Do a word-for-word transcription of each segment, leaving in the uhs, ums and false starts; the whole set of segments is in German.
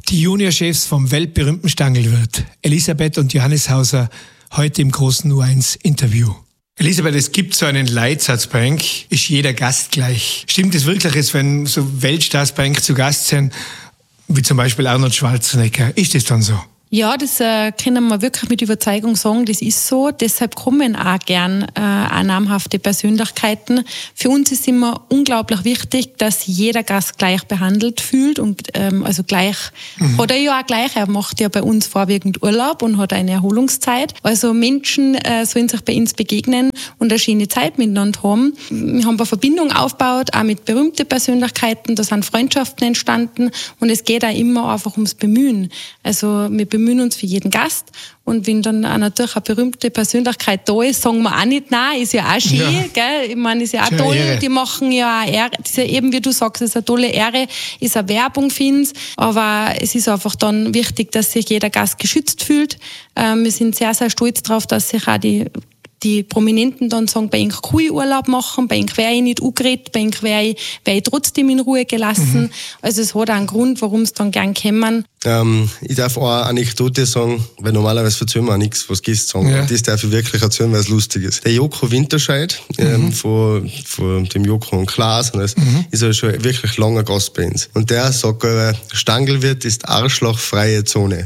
Die Juniorchefs vom weltberühmten Stangelwirt, Elisabeth und Johannes Hauser, heute im großen U eins Interview. Elisabeth, es gibt so einen Leitsatz bei euch, ist jeder Gast gleich. Stimmt es wirklich, jetzt, wenn so Weltstars bei euch zu Gast sind, wie zum Beispiel Arnold Schwarzenegger, ist das dann so? Ja, das äh, können wir wirklich mit Überzeugung sagen, das ist so. Deshalb kommen auch gern äh, auch namhafte Persönlichkeiten. Für uns ist immer unglaublich wichtig, dass jeder Gast gleich behandelt fühlt und ähm, also gleich, mhm. hat er ja auch gleich, er macht ja bei uns vorwiegend Urlaub und hat eine Erholungszeit. Also Menschen äh, sollen sich bei uns begegnen und eine schöne Zeit miteinander haben. Wir haben eine Verbindung aufgebaut, auch mit berühmten Persönlichkeiten, da sind Freundschaften entstanden und es geht auch immer einfach ums Bemühen. Also wir bemühen uns für jeden Gast und wenn dann auch natürlich eine berühmte Persönlichkeit da ist, sagen wir auch nicht nein, ist ja auch schön, ja. Gell? Ich meine, ist ja auch toll, Ehre. Die machen ja auch Ehre, das ist ja eben, wie du sagst, das ist eine tolle Ehre, ist eine Werbung für uns, aber es ist einfach dann wichtig, dass sich jeder Gast geschützt fühlt. Ähm, wir sind sehr, sehr stolz darauf, dass sich auch die die Prominenten dann sagen, bei ihnen kann ich Urlaub machen, bei ihnen wäre ich nicht angeredet, bei ihnen wäre ich, wär ich trotzdem in Ruhe gelassen. Mhm. Also es hat auch einen Grund, warum sie dann gern kommen. Ähm, ich darf auch eine Anekdote sagen, weil normalerweise erzählen wir auch nichts, was Gäste sagen. Ja. Das darf ich wirklich erzählen, weil es lustig ist. Der Joko Winterscheid, mhm. ähm, von, von dem Joko und Klaas, und das, mhm. ist ja schon wirklich langer Gast bei uns. Und der sagt, äh, Stangelwirt ist arschlochfreie Zone.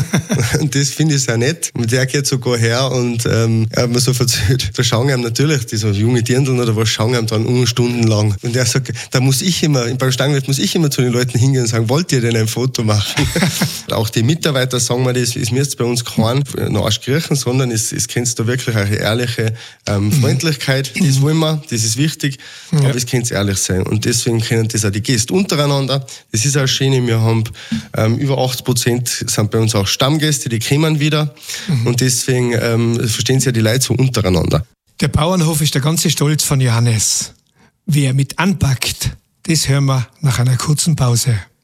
Und das finde ich sehr nett. Und der geht sogar her und ähm, er hat mir so erzählt, da schauen ihm natürlich, diese junge Dirndln oder was, schauen ihm dann um stundenlang. Und er sagt, da muss ich immer, beim Stangelwirt muss ich immer zu den Leuten hingehen und sagen, wollt ihr denn ein Foto machen? Auch die Mitarbeiter sagen mir, das ist mir jetzt bei uns kein Arschkriechen, sondern es, es kennst da wirklich eine ehrliche ähm, Freundlichkeit. Das wollen wir, das ist wichtig, ja. Aber es kann ehrlich sein. Und deswegen können das auch die Gäste untereinander. Das ist auch schön, wir haben ähm, über achtzig Prozent sind bei uns auch Stammgäste, die kommen wieder. Mhm. Und deswegen ähm, verstehen sich ja die Leute so untereinander. Der Bauernhof ist der ganze Stolz von Johannes. Wie er mit anpackt, das hören wir nach einer kurzen Pause.